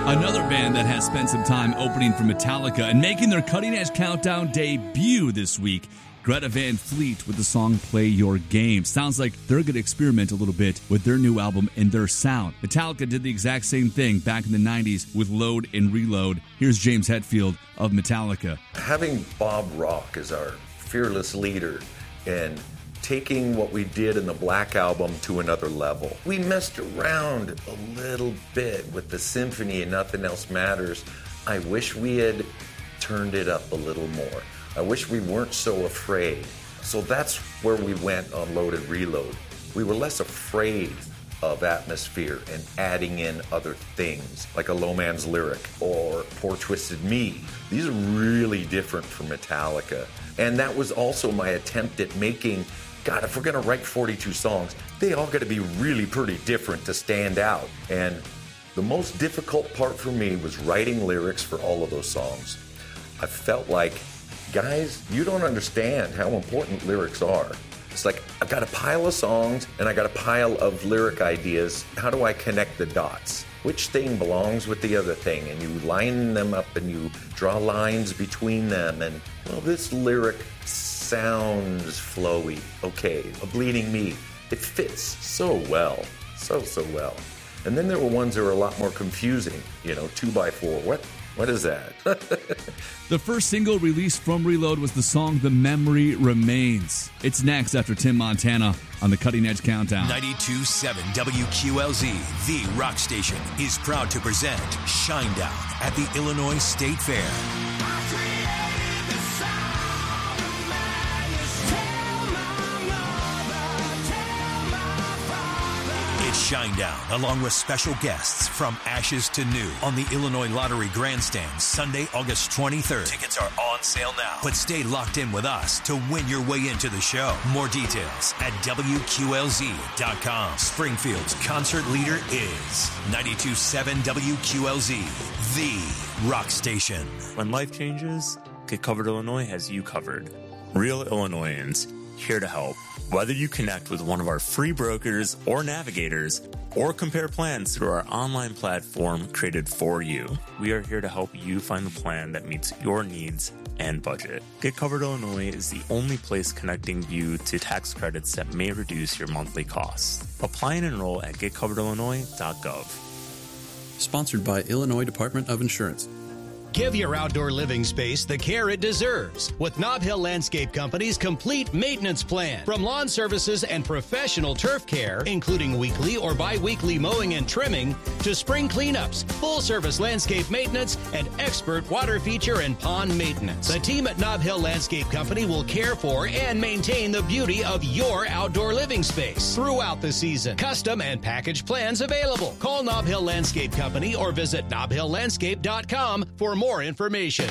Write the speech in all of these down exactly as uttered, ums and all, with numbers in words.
Another band that has spent some time opening for Metallica and making their Cutting Edge Countdown debut this week, Greta Van Fleet with the song Play Your Game. Sounds like they're going to experiment a little bit with their new album and their sound. Metallica did the exact same thing back in the nineties with Load and Reload. Here's James Hetfield of Metallica. Having Bob Rock as our fearless leader and taking what we did in the Black Album to another level. We messed around a little bit with the symphony and Nothing Else Matters. I wish we had turned it up a little more. I wish we weren't so afraid. So that's where we went on Load and Reload. We were less afraid of atmosphere and adding in other things, like a Low Man's Lyric or Poor Twisted Me. These are really different from Metallica. And that was also my attempt at making, God, if we're gonna write forty-two songs, they all gotta be really pretty different to stand out. And the most difficult part for me was writing lyrics for all of those songs. I felt like, guys, you don't understand how important lyrics are. It's like, I've got a pile of songs and I got a pile of lyric ideas. How do I connect the dots? Which thing belongs with the other thing? And you line them up and you draw lines between them. And, well, this lyric sounds flowy. Okay, A Bleeding Me. It fits so well, so, so well. And then there were ones that were a lot more confusing. You know, two by four. What? What is that? The first single released from Reload was the song The Memory Remains. It's next after Tim Montana on the Cutting Edge Countdown. ninety-two point seven W Q L Z, the rock station, is proud to present Shinedown at the Illinois State Fair. Shinedown, along with special guests from Ashes to New on the Illinois Lottery Grandstand, Sunday, August twenty-third. Tickets are on sale now, but stay locked in with us to win your way into the show. More details at W Q L Z dot com. Springfield's concert leader is ninety-two point seven W Q L Z, the rock station. When life changes, Get Covered Illinois has you covered. Real Illinoisans, here to help. Whether you connect with one of our free brokers or navigators, or compare plans through our online platform created for you, we are here to help you find the plan that meets your needs and budget. Get Covered Illinois is the only place connecting you to tax credits that may reduce your monthly costs. Apply and enroll at get covered illinois dot gov. Sponsored by Illinois Department of Insurance. Give your outdoor living space the care it deserves with Nob Hill Landscape Company's complete maintenance plan. From lawn services and professional turf care, including weekly or bi-weekly mowing and trimming, to spring cleanups, full-service landscape maintenance, and expert water feature and pond maintenance. The team at Nob Hill Landscape Company will care for and maintain the beauty of your outdoor living space throughout the season. Custom and package plans available. Call Nob Hill Landscape Company or visit nob hill landscape dot com for more more information.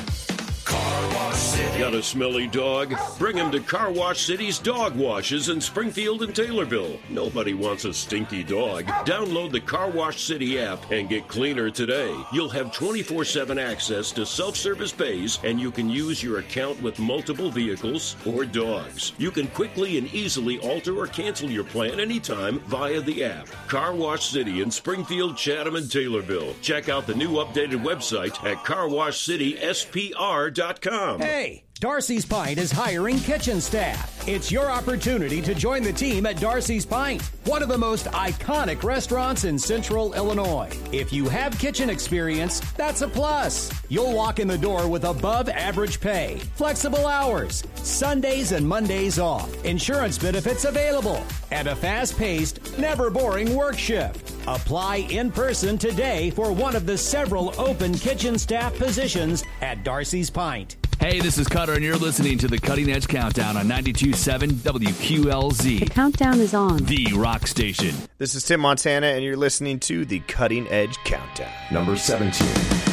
Car Wash City. Got a smelly dog? Bring him to Car Wash City's dog washes in Springfield and Taylorville. Nobody wants a stinky dog. Download the Car Wash City app and get cleaner today. You'll have twenty-four seven access to self-service bays, and you can use your account with multiple vehicles or dogs. You can quickly and easily alter or cancel your plan anytime via the app. Car Wash City in Springfield, Chatham, and Taylorville. Check out the new updated website at car wash city s p r dot com. Hey, Darcy's Pint is hiring kitchen staff. It's your opportunity to join the team at Darcy's Pint, one of the most iconic restaurants in Central Illinois. If you have kitchen experience, that's a plus. You'll walk in the door with above average pay, flexible hours, Sundays and Mondays off, insurance benefits available, and a fast-paced, never boring work shift. Apply in person today for one of the several open kitchen staff positions at Darcy's Pint. Hey, this is Cutter, and you're listening to the Cutting Edge Countdown on ninety-two point seven W Q L Z. The countdown is on. The rock station. This is Tim Montana, and you're listening to the Cutting Edge Countdown. Number seventeen.